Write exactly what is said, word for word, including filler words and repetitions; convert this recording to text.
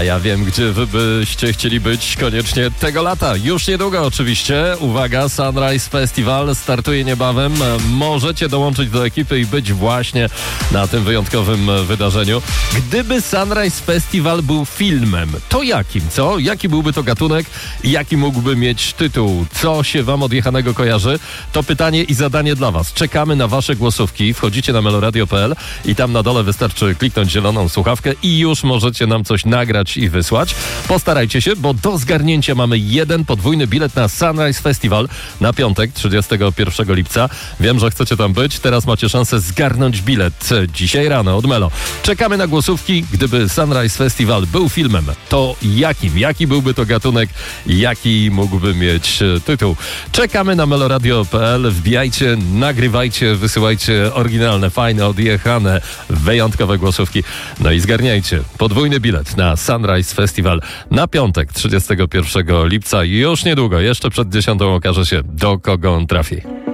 ja wiem, gdzie wy byście chcieli być koniecznie tego lata. Już niedługo oczywiście. Uwaga, Sunrise Festival startuje niebawem. Możecie dołączyć do ekipy i być właśnie na tym wyjątkowym wydarzeniu. Gdyby Sunrise Festival był filmem, to jakim, co? Jaki byłby to gatunek? Jaki mógłby mieć tytuł? Co się wam odjechanego kojarzy? To pytanie i zadanie dla was. Czekamy na wasze głosówki. Wchodzicie na meloradio kropka p l i tam na dole wystarczy kliknąć zieloną słuchawkę i już możecie nam coś nagrać i wysłać. Postarajcie się, bo do zgarnięcia mamy jeden podwójny bilet na Sunrise Festival na piątek, trzydziestego pierwszego lipca. Wiem, że chcecie tam być. Teraz macie szansę zgarnąć bilet dzisiaj rano od Melo. Czekamy na głosówki. Gdyby Sunrise Festival był filmem, to jakim? Jaki byłby to gatunek? Jaki mógłby mieć tytuł? Czekamy na meloradio kropka p l. Wbijajcie, nagrywajcie, wysyłajcie oryginalne, fajne, odjechane, wyjątkowe głosówki. No i zgarniajcie podwójny bilet na Sunrise Festival na piątek, trzydziestego pierwszego lipca. Już niedługo, jeszcze przed dziesiątą okaże się, do kogo on trafi.